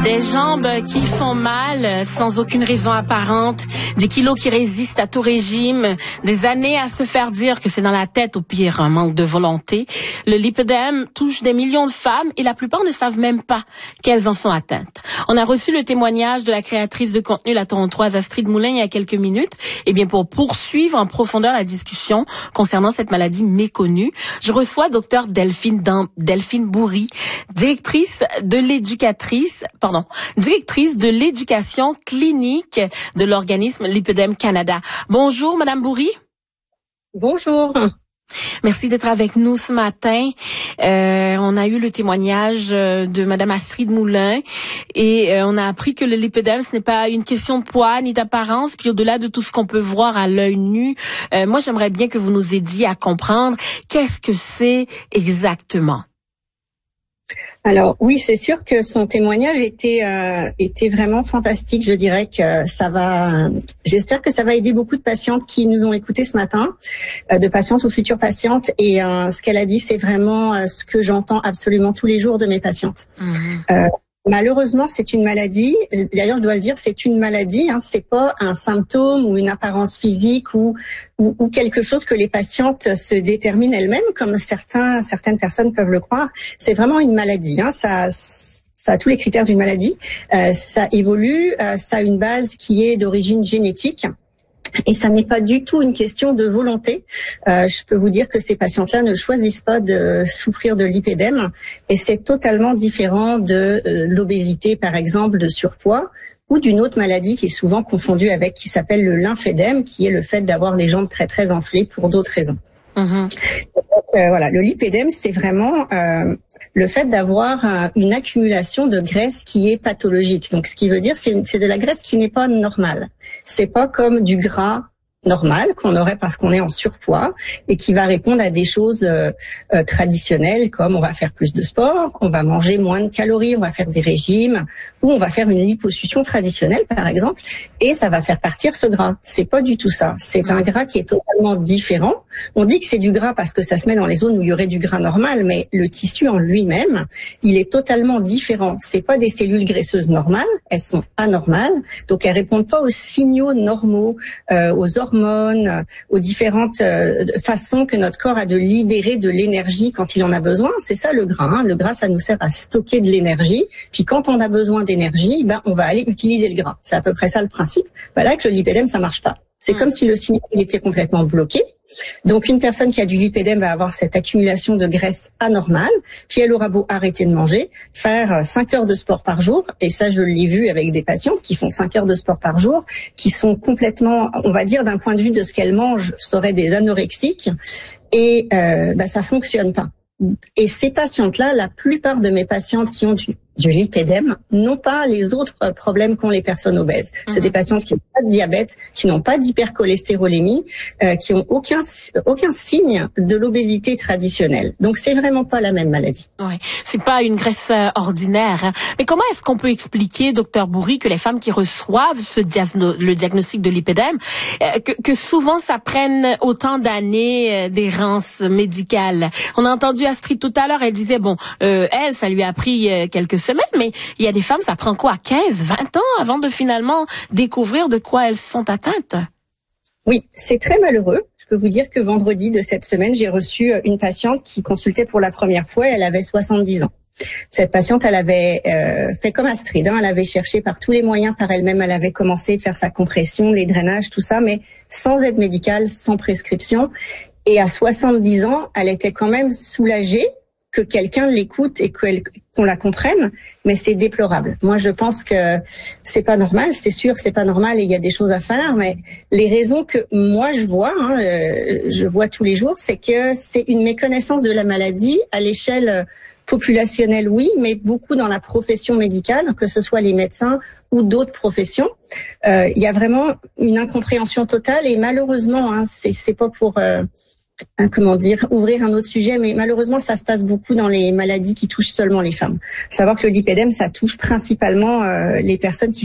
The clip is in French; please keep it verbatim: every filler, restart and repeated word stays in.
Des jambes qui font mal sans aucune raison apparente, des kilos qui résistent à tout régime, des années à se faire dire que c'est dans la tête, au pire un manque de volonté. Le lipœdème touche des millions de femmes et la plupart ne savent même pas qu'elles en sont atteintes. On a reçu le témoignage de la créatrice de contenu, la Torontoise Astrid Moulin, il y a quelques minutes. Et bien, pour poursuivre en profondeur la discussion concernant cette maladie méconnue, je reçois Dr Delphine, Dan- Delphine Bourry, directrice de l'éducatrice, pardon, directrice de l'éducation clinique de l'organisme Lipœdème Canada. Bonjour, Madame Bourry. Bonjour. Merci d'être avec nous ce matin. Euh, on a eu le témoignage de Madame Astrid Moulin et euh, on a appris que le lipœdème, ce n'est pas une question de poids ni d'apparence. Puis au-delà de tout ce qu'on peut voir à l'œil nu, euh, moi j'aimerais bien que vous nous aidiez à comprendre qu'est-ce que c'est exactement. Alors oui, c'est sûr que son témoignage était euh, était vraiment fantastique. Je dirais que ça va. J'espère que ça va aider beaucoup de patientes qui nous ont écoutés ce matin, euh, de patientes ou futures patientes. Et euh, ce qu'elle a dit, c'est vraiment euh, ce que j'entends absolument tous les jours de mes patientes. Mmh. Euh, Malheureusement, c'est une maladie. D'ailleurs, je dois le dire, c'est une maladie. Hein, c'est pas un symptôme ou une apparence physique ou, ou ou quelque chose que les patientes se déterminent elles-mêmes, comme certains certaines personnes peuvent le croire. C'est vraiment une maladie. Hein, ça. Ça a tous les critères d'une maladie. Euh, ça évolue. Euh, ça a une base qui est d'origine génétique. Et ça n'est pas du tout une question de volonté. Euh, je peux vous dire que ces patientes-là ne choisissent pas de souffrir de lipœdème, et c'est totalement différent de euh, l'obésité, par exemple, de surpoids, ou d'une autre maladie qui est souvent confondue avec, qui s'appelle le lymphédème, qui est le fait d'avoir les jambes très très enflées pour d'autres raisons. Mmh. Donc, euh, voilà, le lipœdème, c'est vraiment euh, le fait d'avoir euh, une accumulation de graisse qui est pathologique. Donc, ce qui veut dire, c'est, une, c'est de la graisse qui n'est pas normale. C'est pas comme du gras normal qu'on aurait parce qu'on est en surpoids et qui va répondre à des choses euh, euh, traditionnelles comme on va faire plus de sport, on va manger moins de calories, on va faire des régimes ou on va faire une liposuction traditionnelle par exemple et ça va faire partir ce gras. C'est pas du tout ça. C'est un gras qui est totalement différent. On dit que c'est du gras parce que ça se met dans les zones où il y aurait du gras normal, mais le tissu en lui-même, il est totalement différent. C'est pas des cellules graisseuses normales, elles sont anormales, donc elles répondent pas aux signaux normaux, euh, aux hormones, aux différentes euh, façons que notre corps a de libérer de l'énergie quand il en a besoin. C'est ça le gras. Hein. Le gras, ça nous sert à stocker de l'énergie. Puis quand on a besoin d'énergie, ben on va aller utiliser le gras. C'est à peu près ça le principe. Ben là, avec le lipœdème, ça marche pas. C'est mmh. comme si le signal était complètement bloqué. Donc une personne qui a du lipœdème va avoir cette accumulation de graisse anormale, puis elle aura beau arrêter de manger, faire cinq heures de sport par jour, et ça je l'ai vu avec des patientes qui font cinq heures de sport par jour, qui sont complètement, on va dire d'un point de vue de ce qu'elles mangent, seraient des anorexiques, et euh, bah, ça fonctionne pas. Et ces patientes-là, la plupart de mes patientes qui ont du, du lipœdème n'ont pas les autres problèmes qu'ont les personnes obèses. Mmh. C'est des patientes qui n'ont pas de diabète, qui n'ont pas d'hypercholestérolémie, euh, qui ont aucun aucun signe de l'obésité traditionnelle. Donc c'est vraiment pas la même maladie. Oui, c'est pas une graisse euh, ordinaire. Hein. Mais comment est-ce qu'on peut expliquer, docteur Bourry, que les femmes qui reçoivent ce diagno- le diagnostic de lipœdème, euh, que, que souvent ça prenne autant d'années euh, d'errance médicale? On a entendu Astrid tout à l'heure, elle disait bon, euh, elle, ça lui a pris euh, quelques semaines, mais il y a des femmes, ça prend quoi, quinze, vingt ans avant de finalement découvrir de quoi elles sont atteintes? Oui, c'est très malheureux. Je peux vous dire que vendredi de cette semaine, j'ai reçu une patiente qui consultait pour la première fois et elle avait soixante-dix ans. Cette patiente, elle avait euh, fait comme Astrid, hein, elle avait cherché par tous les moyens par elle-même, elle avait commencé à faire sa compression, les drainages, tout ça, mais sans aide médicale, sans prescription. Et à soixante-dix ans, elle était quand même soulagée que quelqu'un l'écoute et qu'on la comprenne, mais c'est déplorable. Moi, je pense que c'est pas normal, c'est sûr, c'est pas normal et il y a des choses à faire, mais les raisons que moi je vois, hein, euh, je vois tous les jours, c'est que c'est une méconnaissance de la maladie à l'échelle populationnelle, oui, mais beaucoup dans la profession médicale, que ce soit les médecins ou d'autres professions. Euh, il y a vraiment une incompréhension totale et malheureusement, hein, c'est, c'est pas pour euh, Hein, comment dire, ouvrir un autre sujet, mais malheureusement, ça se passe beaucoup dans les maladies qui touchent seulement les femmes. Savoir que le lipœdème, ça touche principalement euh, les personnes qui